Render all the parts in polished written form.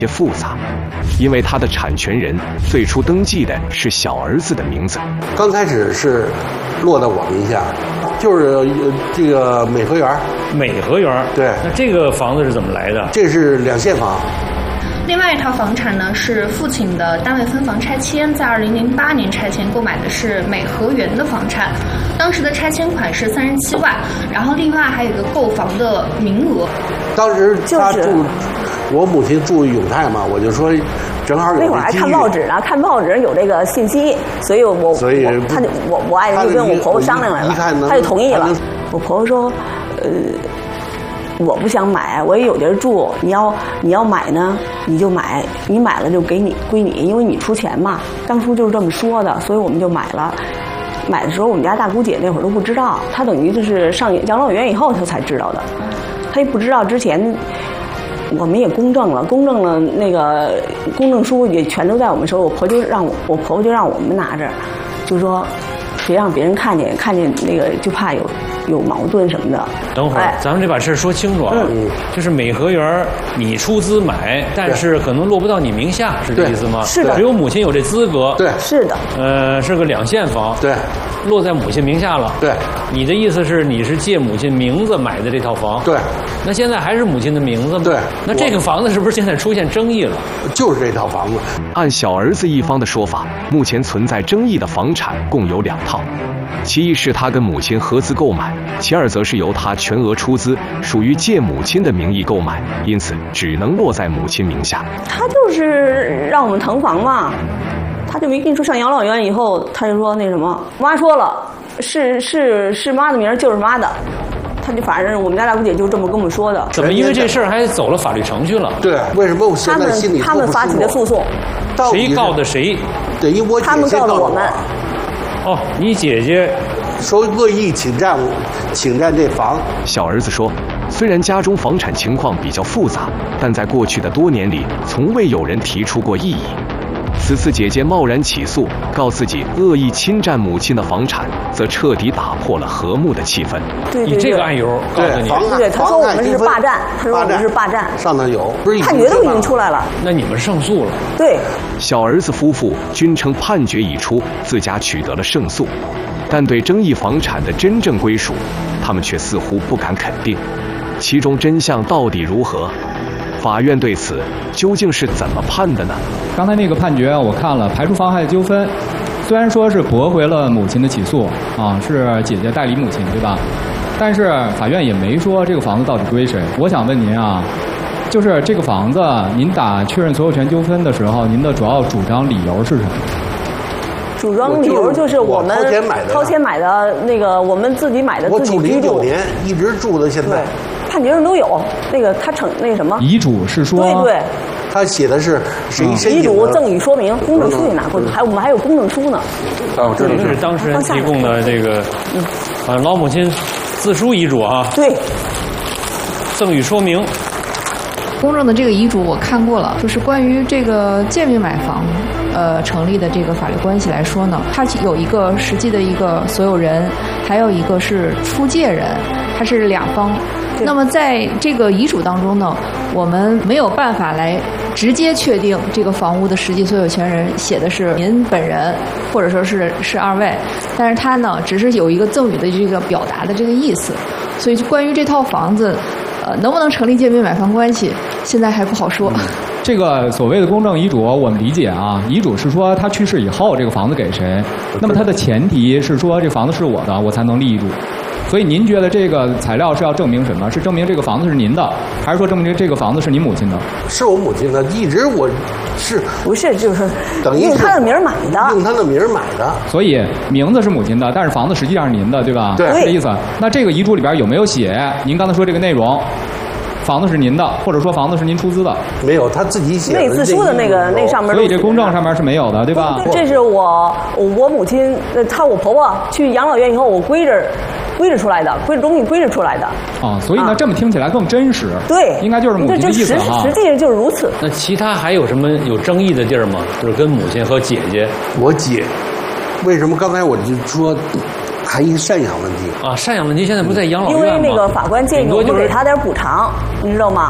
些复杂，因为他的产权人最初登记的是小儿子的名字。 刚开始是落到我名下，就是这个美和园。 美和园， 对。 那这个房子是怎么来的？ 这是2线房。 另外一套房产呢，是父亲的单位分房拆迁，在2008年拆迁购买的是美和园的房产，当时的拆迁款是37万，然后另外还有一个购房的名额。 当时他住，我母亲住永泰嘛，我就说正好有那会儿还看报纸呢，看报纸有这个信息，所以我爱人就跟我婆婆商量来了，他就同意了。我婆婆说，我不想买，我也有地儿住。你要买呢，你就买，你买了就归你，因为你出钱嘛。当初就是这么说的，所以我们就买了。买的时候，我们家大姑姐那会儿都不知道，她等于就是上养老院以后她才知道的。她也不知道之前，我们也公证了，那个公证书也全都在我们手里。我婆婆就让我们拿着，就说别让别人看见那个就怕有矛盾什么的。 等会儿，咱们得把事说清楚啊。就是美和园你出资买，但是可能落不到你名下，是这意思吗？ 是的。 只有母亲有这资格。 对， 是的。 是个2线房。 对。 落在母亲名下了。 对。 你的意思是你是借母亲名字买的这套房？ 对。 那现在还是母亲的名字吗？ 对。 那这个房子是不是现在出现争议了？ 就是这套房子。 按小儿子一方的说法，目前存在争议的房产共有2套，其一是他跟母亲合资购买，其二则是由他全额出资，属于借母亲的名义购买，因此只能落在母亲名下。 他就是让我们腾房嘛，他就没跟你说上养老院以后，他就说那什么，妈说了，是妈的名儿就是妈的。他就反正我们家大姑姐就这么跟我们说的。 怎么因为这事儿还走了法律程序了？ 对，为什么我现在心里他们发起的诉讼， 谁告的谁？ 对，因为我姐姐他们告的我们。 哦，你姐姐说恶意侵占这房。 小儿子说，虽然家中房产情况比较复杂，但在过去的多年里，从未有人提出过异议。此次姐姐贸然起诉，告自己恶意侵占母亲的房产，则彻底打破了和睦的气氛。 对， 以这个案由告诉你。 对，他说我们是霸占， 上头有，不是判决都已经出来了。 那你们胜诉了？ 对。 小儿子夫妇均称判决已出，自家取得了胜诉，但对争议房产的真正归属，他们却似乎不敢肯定。其中真相到底如何？法院对此究竟是怎么判的呢？ 刚才那个判决我看了，排除妨害的纠纷，虽然说是驳回了母亲的起诉啊，是姐姐代理母亲，对吧？但是法院也没说这个房子到底归谁。我想问您啊，就是这个房子，您打确认所有权纠纷的时候，您的主要主张理由是什么？ 主张理由就是我们掏钱买的那个，我们自己买的，自己居住。 我住09年，一直住到现在。 判决上都有，那个他那个什么遗嘱是说， 对， 他写的是谁申请的遗嘱赠与说明，公证书也拿过去，我们还有公证书呢。 哦，这是当事人提供的这个，老母亲自书遗嘱啊。 对， 赠与说明。 公证的这个遗嘱我看过了，就是关于这个借名买房，成立的这个法律关系来说呢，它有一个实际的一个所有人，还有一个是出借人，它是2方。那么在这个遗嘱当中呢，我们没有办法来直接确定这个房屋的实际所有权人写的是您本人，或者说是2位，但是它呢只是有一个赠与的这个表达的这个意思，所以就关于这套房子，能不能成立借名买房关系，现在还不好说。 这个所谓的公证遗嘱，我们理解啊，遗嘱是说他去世以后这个房子给谁，那么它的前提是说这房子是我的，我才能立遗嘱。所以您觉得这个材料是要证明什么？是证明这个房子是您的，还是说证明这个房子是您母亲的？ 是我母亲的，一直我是不是就是等于用他的名买的， 用他的名买的。 所以名字是母亲的，但是房子实际上是您的，对吧？ 对， 是这意思。那这个遗嘱里边有没有写您刚才说这个内容？房子是您的，或者说房子是您出资的？ 没有，他自己写的。 那自书的那上面。 所以这公证上面是没有的，对吧？ 这是我母亲，我婆婆去养老院以后，我归着出来的，东西归着出来的。 啊，所以呢，这么听起来更真实。 对， 应该就是母亲的意思哈。 实际上就是如此。 那其他还有什么有争议的地儿吗？就是跟母亲和姐姐。 我姐，为什么刚才我就说？还一个赡养问题啊，赡养问题现在不在养老院吗？ 因为那个法官建议我们给他点补偿，你知道吗？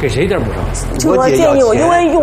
给谁一点补偿？ 就说建议我，因为用